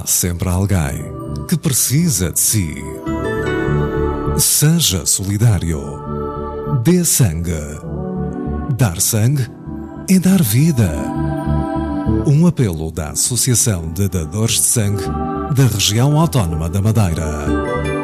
sempre alguém que precisa de si. Seja solidário. Dê sangue. Dar sangue é dar vida. Um apelo da Associação de Dadores de Sangue da Região Autónoma da Madeira.